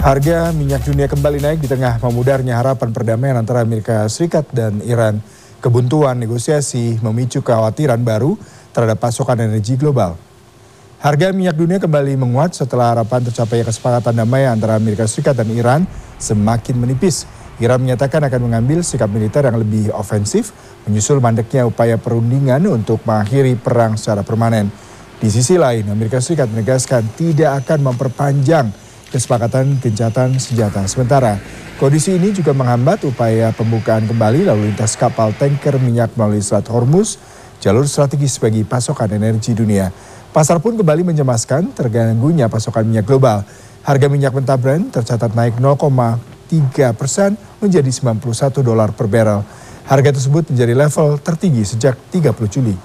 Harga minyak dunia kembali naik di tengah memudarnya harapan perdamaian antara Amerika Serikat dan Iran. Kebuntuan negosiasi memicu kekhawatiran baru terhadap pasokan energi global. Harga minyak dunia kembali menguat setelah harapan tercapainya kesepakatan damai antara Amerika Serikat dan Iran semakin menipis. Iran menyatakan akan mengambil sikap militer yang lebih ofensif, menyusul mandeknya upaya perundingan untuk mengakhiri perang secara permanen. Di sisi lain, Amerika Serikat menegaskan tidak akan memperpanjang kesepakatan gencatan senjata. Sementara, kondisi ini juga menghambat upaya pembukaan kembali lalu lintas kapal tanker minyak melalui Selat Hormuz, jalur strategis bagi pasokan energi dunia. Pasar pun kembali mencemaskan terganggunya pasokan minyak global. Harga minyak mentah Brent tercatat naik 0,3% menjadi $91 per barrel. Harga tersebut menjadi level tertinggi sejak 30 Juli.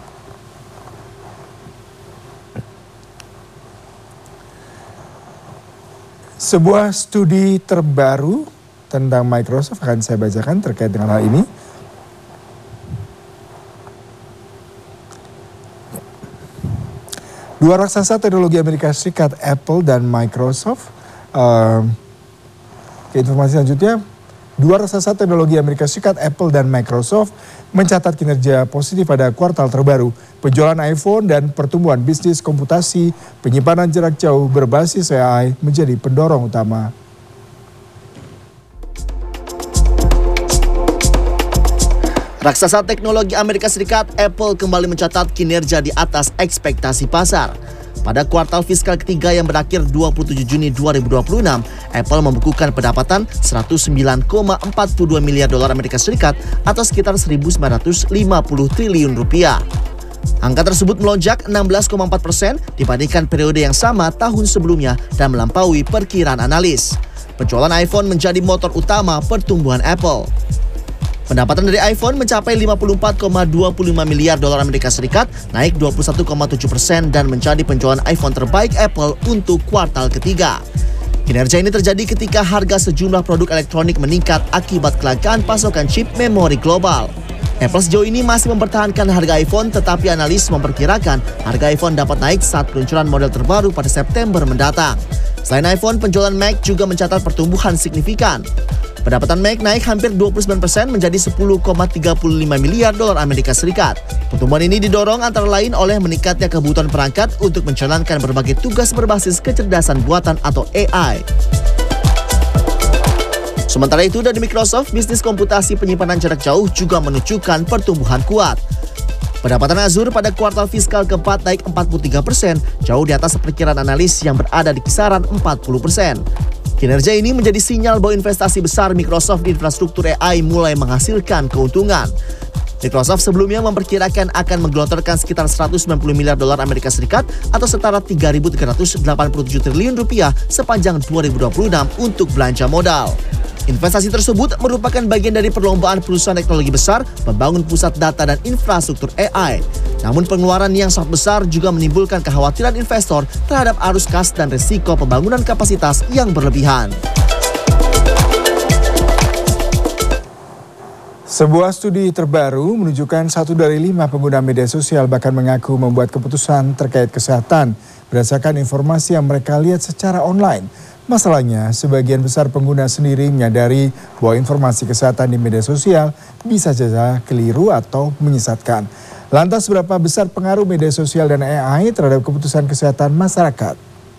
Sebuah studi terbaru tentang Microsoft akan saya bacakan terkait dengan hal ini. Dua raksasa teknologi Amerika Serikat, Apple dan Microsoft. Informasi selanjutnya, dua raksasa teknologi Amerika Serikat, Apple dan Microsoft mencatat kinerja positif pada kuartal terbaru. Penjualan iPhone dan pertumbuhan bisnis komputasi penyimpanan jarak jauh berbasis AI menjadi pendorong utama. Raksasa teknologi Amerika Serikat, Apple kembali mencatat kinerja di atas ekspektasi pasar. Pada kuartal fiskal ketiga yang berakhir 27 Juni 2026, Apple membukukan pendapatan 109,42 miliar dolar Amerika Serikat atau sekitar 1.950 triliun rupiah. Angka tersebut melonjak 16,4% dibandingkan periode yang sama tahun sebelumnya dan melampaui perkiraan analis. Penjualan iPhone menjadi motor utama pertumbuhan Apple. Pendapatan dari iPhone mencapai 54,25 miliar dolar Amerika Serikat, naik 21,7% dan menjadi penjualan iPhone terbaik Apple untuk kuartal ketiga. Kinerja ini terjadi ketika harga sejumlah produk elektronik meningkat akibat kelangkaan pasokan chip memori global. Apple sejauh ini masih mempertahankan harga iPhone, tetapi analis memperkirakan harga iPhone dapat naik saat peluncuran model terbaru pada September mendatang. Selain iPhone, penjualan Mac juga mencatat pertumbuhan signifikan. Pendapatan Mac naik hampir 29% menjadi 10,35 miliar dolar Amerika Serikat. Pertumbuhan ini didorong antara lain oleh meningkatnya kebutuhan perangkat untuk menjalankan berbagai tugas berbasis kecerdasan buatan atau AI. Sementara itu dari Microsoft, bisnis komputasi penyimpanan jarak jauh juga menunjukkan pertumbuhan kuat. Pendapatan Azure pada kuartal fiskal keempat naik 43%, jauh di atas perkiraan analis yang berada di kisaran 40%. Kinerja ini menjadi sinyal bahwa investasi besar Microsoft di infrastruktur AI mulai menghasilkan keuntungan. Microsoft sebelumnya memperkirakan akan menggelontorkan sekitar 190 miliar dolar Amerika Serikat atau setara 3.387 triliun rupiah sepanjang 2026 untuk belanja modal. Investasi tersebut merupakan bagian dari perlombaan perusahaan teknologi besar membangun pusat data dan infrastruktur AI. Namun pengeluaran yang sangat besar juga menimbulkan kekhawatiran investor terhadap arus kas dan risiko pembangunan kapasitas yang berlebihan. Sebuah studi terbaru menunjukkan 1 dari 5 pengguna media sosial bahkan mengaku membuat keputusan terkait kesehatan berdasarkan informasi yang mereka lihat secara online. Masalahnya, sebagian besar pengguna sendiri menyadari bahwa informasi kesehatan di media sosial bisa saja keliru atau menyesatkan. Lantas berapa besar pengaruh media sosial dan AI terhadap keputusan kesehatan masyarakat?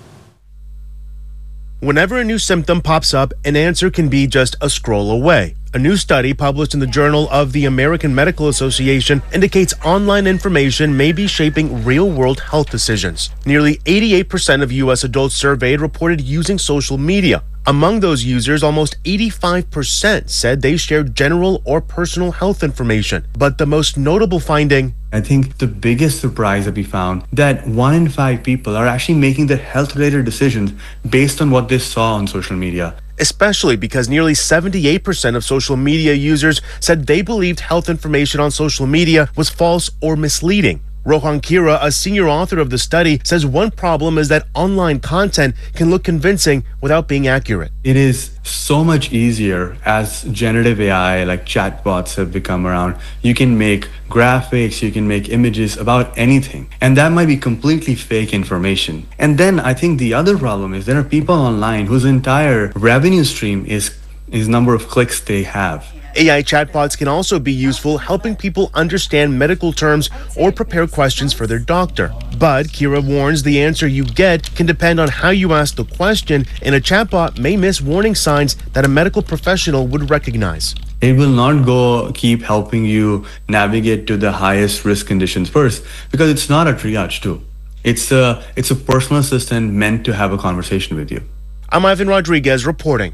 Whenever a new symptom pops up, an answer can be just a scroll away. A new study published in the Journal of the American Medical Association indicates online information may be shaping real-world health decisions. Nearly 88% of U.S. adults surveyed reported using social media. Among those users, almost 85% said they shared general or personal health information. But the most notable finding, I think the biggest surprise that we found, that 1 in 5 people are actually making their health-related decisions based on what they saw on social media. especially because nearly 78% of social media users said they believed health information on social media was false or misleading. Rohan Kira, a senior author of the study, says one problem is that online content can look convincing without being accurate. It is so much easier as generative AI like chatbots have become around. You can make graphics, you can make images about anything, and that might be completely fake information. And then I think the other problem is there are people online whose entire revenue stream is number of clicks they have. AI chatbots can also be useful helping people understand medical terms or prepare questions for their doctor. But Kira warns the answer you get can depend on how you ask the question, and a chatbot may miss warning signs that a medical professional would recognize. It will not keep helping you navigate to the highest risk conditions first, because it's not a triage tool. It's a personal assistant meant to have a conversation with you. I'm Ivan Rodriguez reporting.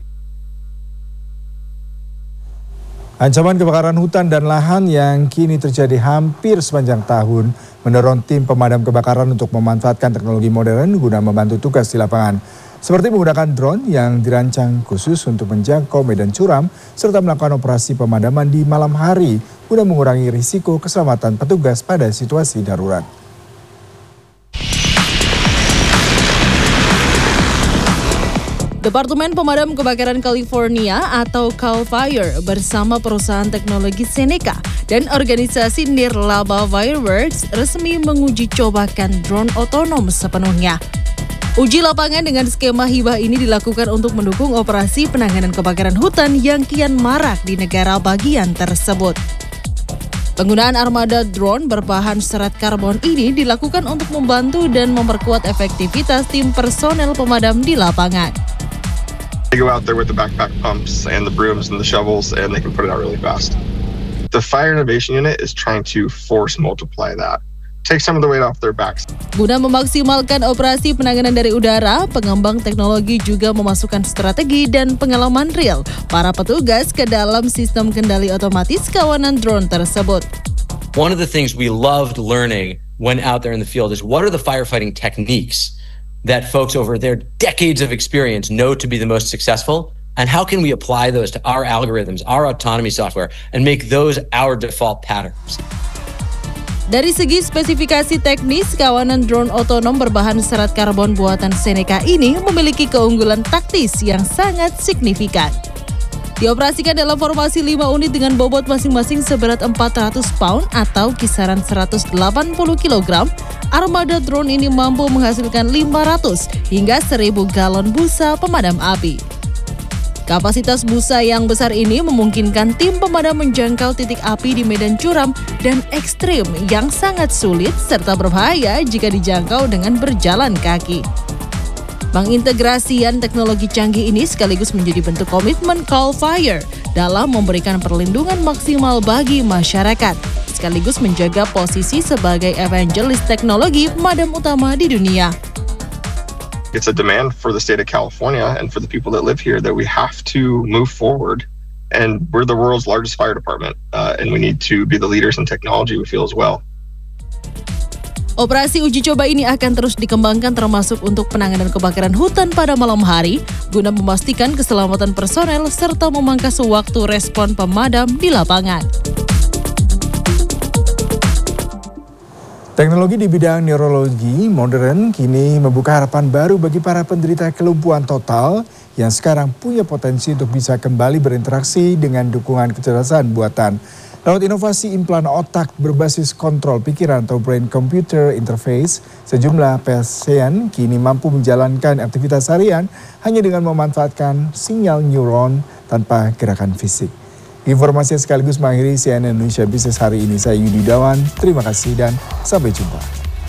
Ancaman kebakaran hutan dan lahan yang kini terjadi hampir sepanjang tahun mendorong tim pemadam kebakaran untuk memanfaatkan teknologi modern guna membantu tugas di lapangan. Seperti menggunakan drone yang dirancang khusus untuk menjangkau medan curam serta melakukan operasi pemadaman di malam hari guna mengurangi risiko keselamatan petugas pada situasi darurat. Departemen Pemadam Kebakaran California atau CAL FIRE bersama perusahaan teknologi Seneca dan organisasi nirlaba Fireworks resmi menguji cobakan drone otonom sepenuhnya. Uji lapangan dengan skema hibah ini dilakukan untuk mendukung operasi penanganan kebakaran hutan yang kian marak di negara bagian tersebut. Penggunaan armada drone berbahan serat karbon ini dilakukan untuk membantu dan memperkuat efektivitas tim personel pemadam di lapangan. They go out there with the backpack pumps and the brooms and the shovels, and they can put it out really fast. The Fire Innovation Unit is trying to force multiply that. Take some of the weight off their backs. Guna memaksimalkan operasi penanganan dari udara, pengembang teknologi juga memasukkan strategi dan pengalaman real para petugas ke dalam sistem kendali otomatis kawanan drone tersebut. One of the things we loved learning when out there in the field is what are the firefighting techniques that folks over their decades of experience know to be the most successful, and how can we apply those to our algorithms, our autonomy software, and make those our default patterns. Dari segi spesifikasi teknis, kawanan drone otonom berbahan serat karbon buatan Seneca ini memiliki keunggulan taktis yang sangat signifikan. Dioperasikan dalam formasi 5 unit dengan bobot masing-masing seberat 400 pound atau kisaran 180 kg, armada drone ini mampu menghasilkan 500 hingga 1000 galon busa pemadam api. Kapasitas busa yang besar ini memungkinkan tim pemadam menjangkau titik api di medan curam dan ekstrim yang sangat sulit serta berbahaya jika dijangkau dengan berjalan kaki. Pengintegrasian teknologi canggih ini sekaligus menjadi bentuk komitmen CAL FIRE dalam memberikan perlindungan maksimal bagi masyarakat, sekaligus menjaga posisi sebagai evangelis teknologi pemadam utama di dunia. It's a demand for the state of California and for the people that live here that we have to move forward. And we're the world's largest fire department, and we need to be the leaders in technology, we feel, as well. Operasi uji coba ini akan terus dikembangkan termasuk untuk penanganan kebakaran hutan pada malam hari guna memastikan keselamatan personel serta memangkas waktu respon pemadam di lapangan. Teknologi di bidang neurologi modern kini membuka harapan baru bagi para penderita kelumpuhan total yang sekarang punya potensi untuk bisa kembali berinteraksi dengan dukungan kecerdasan buatan. Lewat inovasi implan otak berbasis kontrol pikiran atau brain computer interface, sejumlah pasien kini mampu menjalankan aktivitas harian hanya dengan memanfaatkan sinyal neuron tanpa gerakan fisik. Informasi sekaligus mengakhiri CNN Indonesia Business hari ini. Saya Yudi Dawan, terima kasih dan sampai jumpa.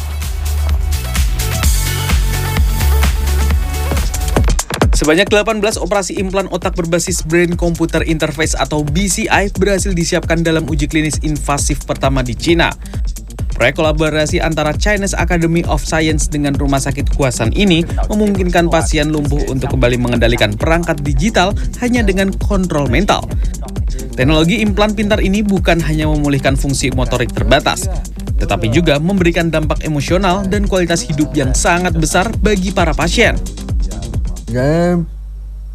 Sebanyak 18 operasi implan otak berbasis Brain Computer Interface atau BCI berhasil disiapkan dalam uji klinis invasif pertama di Cina. Proyek kolaborasi antara Chinese Academy of Science dengan Rumah Sakit Huasan ini memungkinkan pasien lumpuh untuk kembali mengendalikan perangkat digital hanya dengan kontrol mental. Teknologi implan pintar ini bukan hanya memulihkan fungsi motorik terbatas, tetapi juga memberikan dampak emosional dan kualitas hidup yang sangat besar bagi para pasien. 人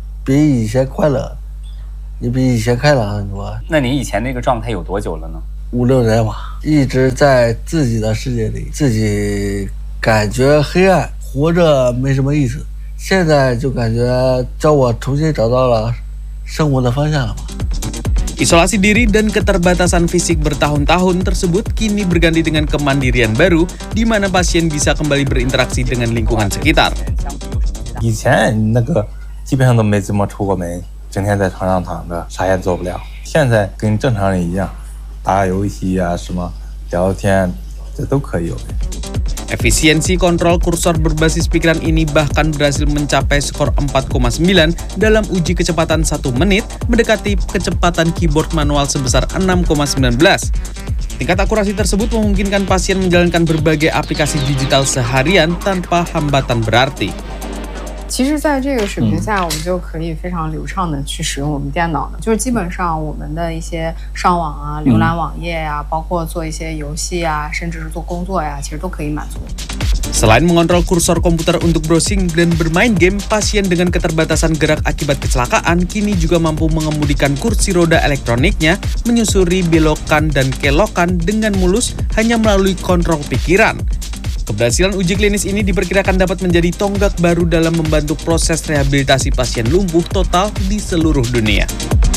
比以前快乐，也比以前开朗很多。 那你以前那个状态有多久了呢？ 5、6年吧，一直在自己的世界里，自己感觉黑暗，活着没什么意思。现在就感觉叫我重新找到了生活的方向了吧。 Isolasi diri dan keterbatasan fisik bertahun-tahun tersebut kini berganti dengan kemandirian baru di mana pasien bisa kembali berinteraksi dengan lingkungan sekitar. 以前那个基本上都没怎么出过门，整天在床上躺着，啥也做不了。现在跟正常人一样，打游戏啊，什么聊天，这都可以有。 Efisiensi kontrol kursor berbasis pikiran ini bahkan berhasil mencapai skor 4,9 dalam uji kecepatan 1 menit, mendekati kecepatan keyboard manual sebesar 6,19. Tingkat akurasi tersebut memungkinkan pasien menjalankan berbagai aplikasi digital seharian tanpa hambatan berarti. 其实在这个水平下，我们就可以非常流畅的去使用我们电脑了。就是基本上我们的一些上网啊、浏览网页啊，包括做一些游戏啊，甚至是做工作呀，其实都可以满足。 Selain mengontrol kursor komputer untuk browsing dan bermain game, pasien dengan keterbatasan gerak akibat kecelakaan kini juga mampu mengemudikan kursi roda elektroniknya, menyusuri belokan dan kelokan dengan mulus hanya melalui kontrol pikiran. Keberhasilan uji klinis ini diperkirakan dapat menjadi tonggak baru dalam membantu proses rehabilitasi pasien lumpuh total di seluruh dunia.